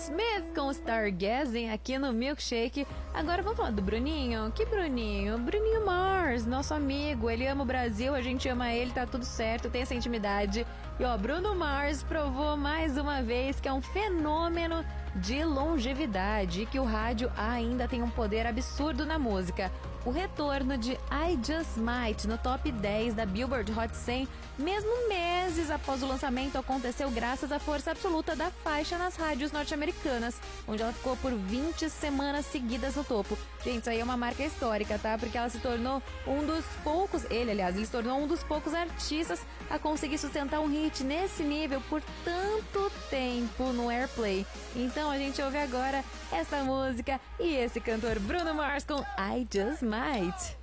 Smith com Stargazing aqui no Milkshake. Agora vamos falar do Bruninho. Que Bruninho? Bruninho Mars, nosso amigo. Ele ama o Brasil, a gente ama ele, tá tudo certo, tem essa intimidade. E ó, Bruno Mars provou mais uma vez que é um fenômeno de longevidade e que o rádio ainda tem um poder absurdo na música. O retorno de I Just Might no top 10 da Billboard Hot 100, mesmo meses após o lançamento, aconteceu graças à força absoluta da faixa nas rádios norte-americanas, onde ela ficou por 20 semanas seguidas no topo. Gente, isso aí é uma marca histórica, tá? Porque ela se tornou um dos poucos, ele se tornou um dos poucos artistas a conseguir sustentar um hit nesse nível por tanto tempo no airplay. Então a gente ouve agora essa música e esse cantor Bruno Mars com I Just Might.